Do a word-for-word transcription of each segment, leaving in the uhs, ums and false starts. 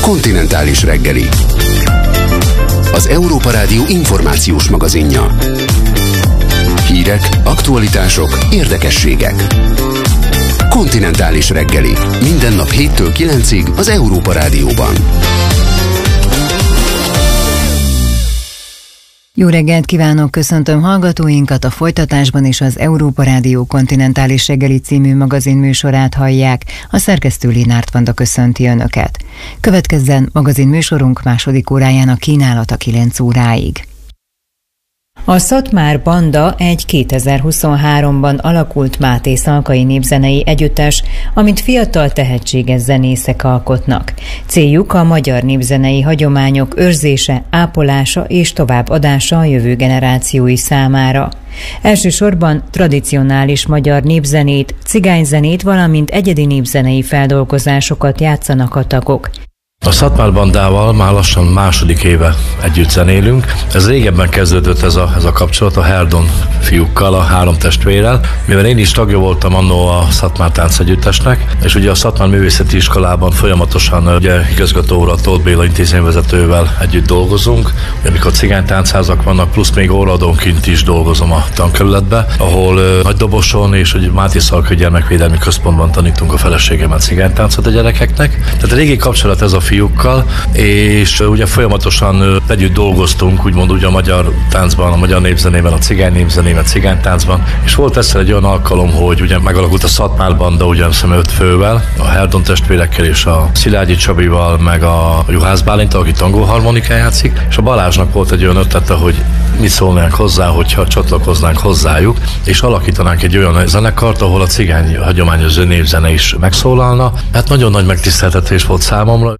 Kontinentális reggeli. Az Európa Rádió információs magazinja. Hírek, aktualitások, érdekességek. Kontinentális reggeli. Minden nap héttől kilencig az Európa Rádióban. Jó reggelt kívánok, köszöntöm hallgatóinkat, a folytatásban is az Európa Rádió Kontinentális reggeli című magazin műsorát hallják, a szerkesztő Lénárt Vanda köszönti Önöket. Következzen magazin műsorunk második órájának kínálata kilenc óráig. A Szatmár Banda egy kétezer-huszonháromban alakult Máté Szalkai népzenei együttes, amit fiatal tehetséges zenészek alkotnak. Céljuk a magyar népzenei hagyományok őrzése, ápolása és továbbadása a jövő generációi számára. Elsősorban tradicionális magyar népzenét, cigányzenét, valamint egyedi népzenei feldolgozásokat játszanak a tagok. A Szatmár Bandával már lassan második éve együtt zenélünk. Ez régebben kezdődött ez a, ez a kapcsolat a Herdon fiúkkal, a három testvérrel, mivel én is tagja voltam annó a Szatmár Tánc Együttesnek, és ugye a Szatmár Művészeti Iskolában folyamatosan ugye igazgató úr, Tóth Béla intézményvezetővel együtt dolgozunk. Amikor cigánytáncházak vannak, plusz még óraadónként is dolgozom a tankerületbe, ahol uh, Nagydoboson és ugye Máté Szalkai Gyermekvédelmi Központban tanítunk a feleségemmel cigánytáncot a gyerekeknek. Tehát a régi kapcsolat ez a fiúkkal, és ugye folyamatosan együtt dolgoztunk, úgymond ugye a magyar táncban, a magyar népzenében, a cigány népzenében, a cigánytáncban, és volt egyszer egy olyan alkalom, hogy ugye megalakult a Szatmár Banda, ugye hiszem öt fővel, a Herdon testvérekkel és a Szilágyi Csabival, meg a Juhász Bálintal, aki tangóharmonikán játszik, és a Balázsnak volt egy olyan ötlete, hogy mit szólnánk hozzá, hogyha csatlakoznánk hozzájuk, és alakítanánk egy olyan zenekart, ahol a cigány hagyományos népzene is megszólalna. Hát nagyon nagy megtiszteltetés volt számomra.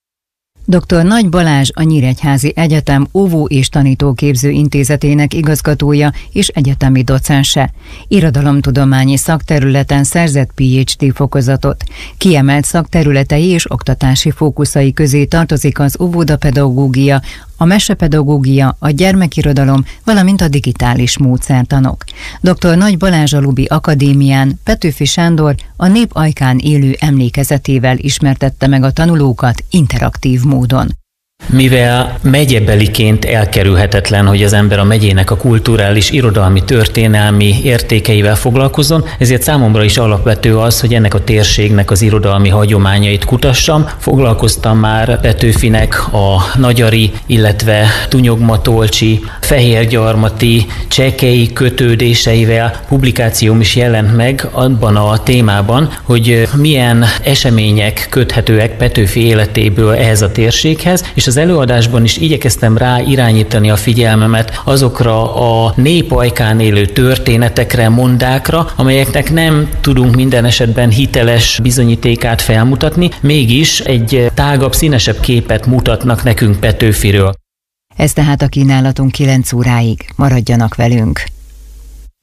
doktor Nagy Balázs a Nyíregyházi Egyetem óvó- és tanítóképző intézetének igazgatója és egyetemi docense. Irodalomtudományi szakterületen szerzett pé há dé fokozatot. Kiemelt szakterületei és oktatási fókuszai közé tartozik az óvodapedagógia, a mesepedagógia, a gyermekirodalom, valamint a digitális módszertanok. doktor Nagy Balázs a Lubi Akadémián Petőfi Sándor a nép ajkán élő emlékezetével ismertette meg a tanulókat interaktív módon. Mivel megyebeliként elkerülhetetlen, hogy az ember a megyének a kulturális, irodalmi, történelmi értékeivel foglalkozzon, ezért számomra is alapvető az, hogy ennek a térségnek az irodalmi hagyományait kutassam. Foglalkoztam már Petőfinek a nagyari, illetve Tunyogmatolcsi, fehérgyarmati, csekei kötődéseivel. Publikációm is jelent meg abban a témában, hogy milyen események köthetőek Petőfi életéből ehhez a térséghez, és az előadásban is igyekeztem rá irányítani a figyelmemet azokra a nép ajkán élő történetekre, mondákra, amelyeknek nem tudunk minden esetben hiteles bizonyítékát felmutatni, mégis egy tágabb, színesebb képet mutatnak nekünk Petőfiről. Ez tehát a kínálatunk kilenc óráig. Maradjanak velünk!